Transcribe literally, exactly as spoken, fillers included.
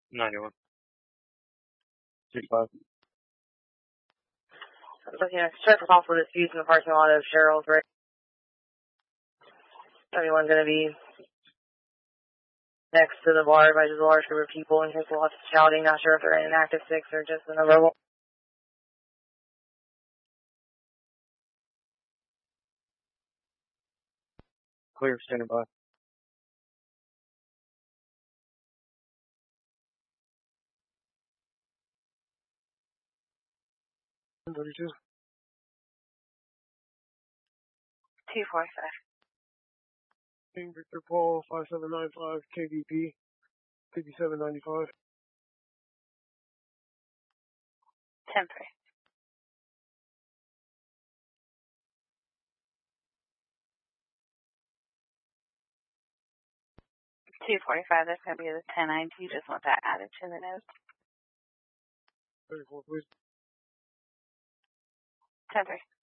ninety-one. sixty-five. Looking at check for possible disputes in the parking lot of Cheryl's, right? Everyone's going to be next to the bar by just a large group of people in case lots of shouting. Not sure if they're in an active six or just in a verbal. Clear, standing by. thirty-two. two forty-five. King Victor Paul, five seven nine five, K V P, fifty-seven ninety-five. ten three. two forty-five, that's going to be the ten nine. You just want that added to the notes. thirty-four, please. ten three.